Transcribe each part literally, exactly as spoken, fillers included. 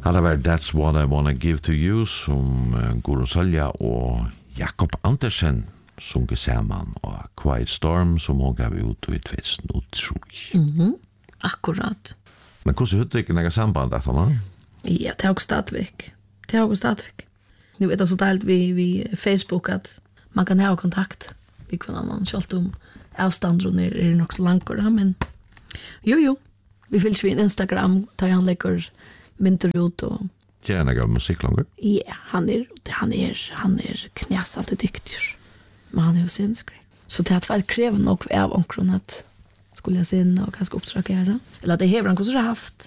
Hade vært That's What I Wanna Give to You som uh, Guro Sölja og Jakob Andersen sunge sammen og Quiet Storm som hun gav ut i tjugohundratre. Mhm. Akkurat. Men hvordan hørte ikke noe samband etter nå? Ja, det er også stadigvæk. Det er også stadigvæk. Nu er det så deilt vi, vi Facebook at man kan ha kontakt vi kan annan selv om avstander og er, er nok så langt, men jo jo, vi fylls vi en Instagram, tar han legger mynter ut og Gjør noe musikk langer? ja, han er, han er, han er knæsande dyktig, men han er jo sinnskrek. Så det er krever nok av omkron at skulle jeg sinne og kanskje oppstrakere, eller det hever han kanskje haft.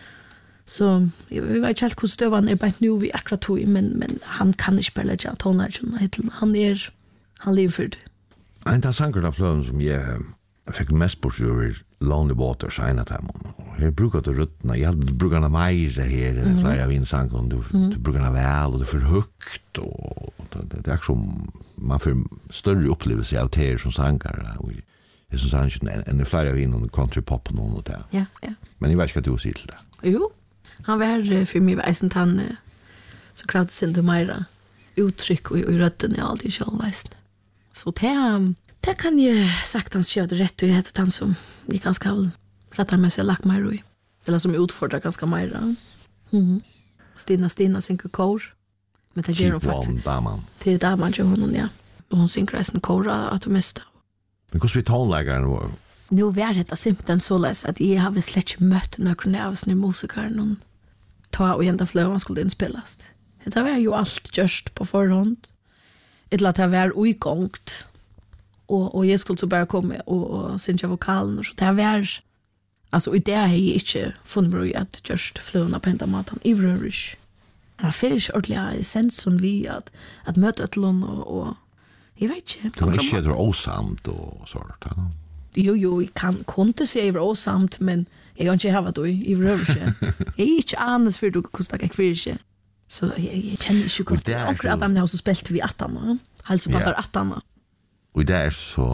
Så vi vet ikke helt hvordan støvann er bare nu vi akkurat tog, men, men han kan ikke bare legge tonlagen. Han er, han lever for det. En av sangerne av fløven som jeg fikk mest bort over Lonely Waters, en av dem. Her bruker du ruttene, jeg bruker den mer her, enn flere av innsangene, du, mm. du bruker den vel, og det er for høyt, og det, det er som man får større opplevelse av det som sangere, og jeg synes han ikke enn flere av innom country-pop og noen og det. Ja, ja. Men jeg vet ikke hva du sier til det. Jo, han var for mig veisen han så klart sin til mer uttrykk og i røtten i alltid selv veisen. Så det, det kan jeg sagt han skjøter rett og heter han som jeg ganske har rettar med seg lagt mer i. Eller som utfordrer ganske mer. Mm. Stina Stina synker kår. Men det gjør hun faktisk. Daman. Det er daman til hun, ja. Og hun synker resten kår at hun miste. Men hvordan vi tonleggeren var? Nu var det simpelthen så les at jeg har slett ikke møtt noen av oss nye musikere noen ta og gjenta fløven skulle innspilles. Det var jo alt gjørst på forhånd. Eller at det var uigångt. Og, og jeg skulle så bare komme og, og synge vokalen. Så det var, altså i det har jeg ikke funnet meg at gjørst fløven på enda maten. I vrørisk. Jeg føler ikke ordentlig sens som vi at, at møte et eller annet og, og jeg vet ikke. Det var ikke det var åsamt og sånt, ja. Jo, jo, jeg kan kunne si jeg var åsamt, men jeg kan ikke hava det i vrøvelse. Jeg er ikke anes for hvordan det gikk for ikke. Så jeg, jeg kjenner ikke godt. Akkurat at de har så spilt vi attene. Helse på at det er attene. Og det er så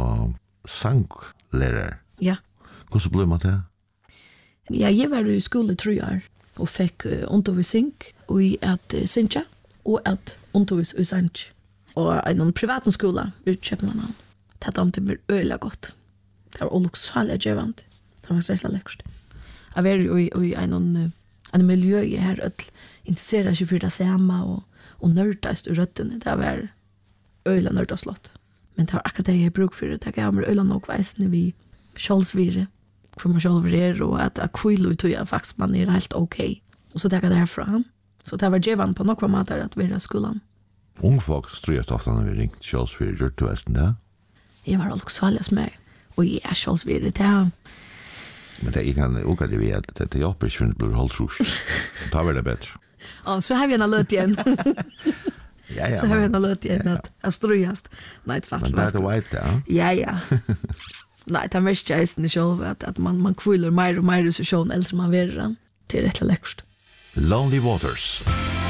sanglærer. Ja. Hvordan ble man det? Ja, jeg var i skole tre år og fikk uh, undervisning og i at uh, synge og at undervis i sang. Og en privat skole i København. Det hadde til meg øyelig godt. Det var oluksalig djevant. Det var særlig lekkert. Jeg var jo i, i en, en miljø i her, og interesserer seg for det samme, og, og nørdest i røttene. Det var øyla nørdaslott. Men det var akkurat det jeg bruk for det. Det gav meg øyla nok veisende vi kjølsvire, hvor man kjølver er, og at jeg kvile ut og faktisk man er helt ok. Og så tek jeg det herfra. Så det var djevant på nokva måter at vi er i skolen. Ungfolk strøyest ofte når vi ringt kjølsvire, gjør du vesten det? Jeg var oluksalig som jeg. Og jeg er kjølsvire til ham. Men det, jeg kan også det vi at det hjelper ikke for det blir holdt trus. Da var det bedre. Ja, så har vi en løt igjen. Ja, ja. Så har vi en løt igjen at jeg strøyest. Nei, det fatter. Men det er det white, ja. Ja, ja. Nei, det er mest kjeisen i selv at, at man, man kviler mer og mer i sesjonen eldre man vil. Det er rett og lekkert. Lonely Waters.